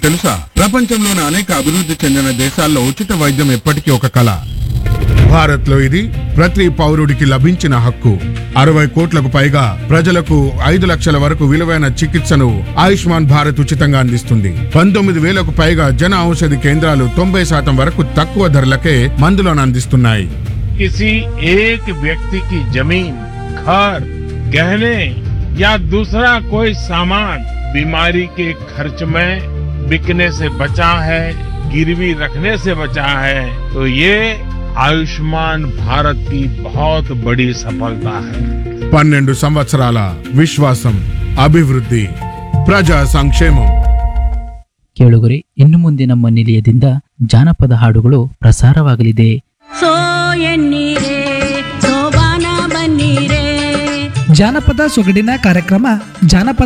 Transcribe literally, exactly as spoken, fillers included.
తెలుసా, ప్రపంచంలోని అనేక అభివృద్ధి చెందిన దేశాల్లో ఉచిత వైద్యం ఎప్పటికీ ఒక కళ. భారత్ లో ఇది ప్రతి పౌరుడికి లభించిన హక్కు. అరవై కోట్లకు పైగా ప్రజలకు ఐదు లక్షల వరకు విలువైన చికిత్సను ఆయుష్మాన్ భారత్ ఉచితంగా అందిస్తుంది. పంతొమ్మిది వేలకు పైగా జన ఔషధి కేంద్రాలు తొంభై శాతం వరకు తక్కువ ధరలకే మందులను అందిస్తున్నాయి. किसी एक व्यक्ति की जमीन, घर, गहने या दूसरा कोई सामान बीमारी के खर्च में बिकने से बचा है, गिरवी रखने से बचा है, तो ये आयुष्मान भारत की बहुत बड़ी सफलता है. పన్నెండు సంవత్సరాల విశ్వాసం, అభివృద్ధి, ప్రజా సంక్షేమం. ಕೇಳುಗರೆ, ಇನ್ನು ಮುಂದೆ ನಮ್ಮ ನಿಲಯದಿಂದ ಜಾನಪದ ಹಾಡುಗಳು ಪ್ರಸಾರವಾಗಲಿದೆ. ಸೋ ಎನ್ನೀರೇ ಸೋಬಾನ ಬನ್ನೀರೇ. ಜಾನಪದ ಸೊಗಡಿನ ಕಾರ್ಯಕ್ರಮ ಜಾನಪದ